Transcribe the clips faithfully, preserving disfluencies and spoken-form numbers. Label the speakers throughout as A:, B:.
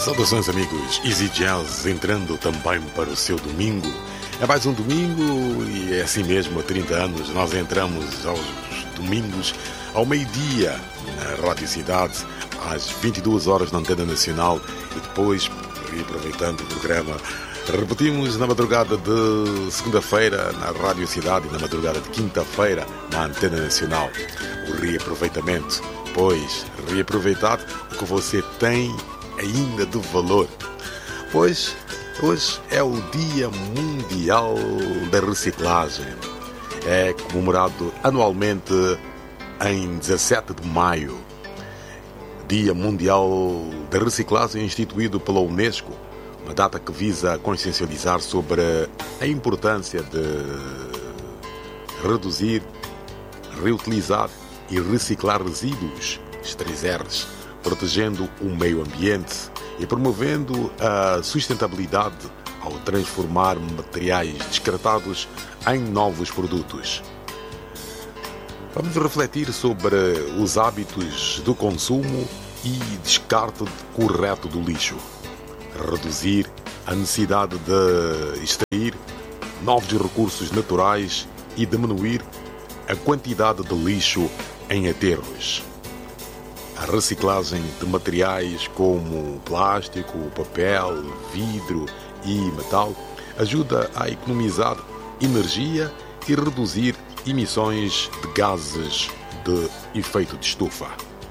A: Saudações, amigos, Easy Jazz entrando também para o seu domingo. É mais um domingo e é assim mesmo, há trinta anos nós entramos aos domingos ao meio-dia na Rádio Cidade, às vinte e duas horas na Antena Nacional e depois, aproveitando o programa, repetimos na madrugada de segunda-feira na Rádio Cidade e na madrugada de quinta-feira na Antena Nacional. O reaproveitamento, pois, reaproveitar o que você tem ainda de valor. Pois hoje é o Dia Mundial da Reciclagem. É comemorado anualmente em dezassete de maio. Dia Mundial da Reciclagem instituído pela Unesco, uma data que visa consciencializar sobre a importância de reduzir, reutilizar e reciclar resíduos, os três R's, protegendo o meio ambiente e promovendo a sustentabilidade ao transformar materiais descartados em novos produtos. Vamos refletir sobre os hábitos do consumo e descarte correto do lixo. Reduzir a necessidade de extrair novos recursos naturais e diminuir a quantidade de lixo em aterros. A reciclagem de materiais como plástico, papel, vidro e metal ajuda a economizar energia e reduzir emissões de gases de efeito de estufa.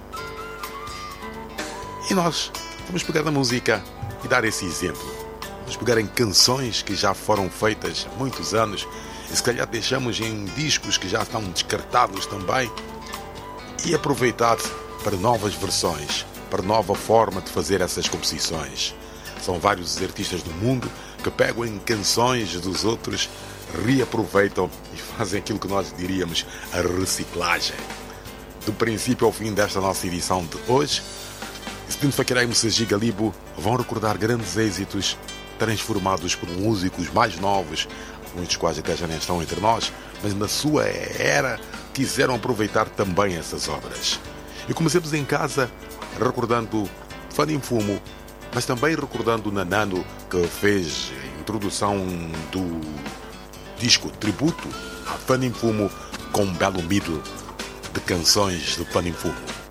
A: E nós vamos pegar na música e dar esse exemplo. Vamos pegar em canções que já foram feitas há muitos anos e se calhar deixamos em discos que já estão descartados também e aproveitar para novas versões, para nova forma de fazer essas composições. São vários os artistas do mundo que pegam em canções dos outros, reaproveitam e fazem aquilo que nós diríamos a reciclagem. Do princípio ao fim desta nossa edição de hoje, Stephen Fakirai e Messaji Galibo vão recordar grandes êxitos transformados por músicos mais novos, muitos quase até já nem estão entre nós, mas na sua era quiseram aproveitar também essas obras. E comecemos em casa recordando Fanny Fumo, mas também recordando Nanano, que fez a introdução do disco tributo a Fanny Fumo com um belo middle de canções de Fanny Fumo.